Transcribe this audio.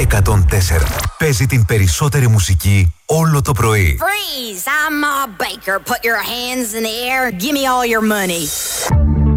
104. Παίζει την περισσότερη μουσική όλο το πρωί. Freeze! I'm Ma Baker. Put your hands in the air. Give me all your money.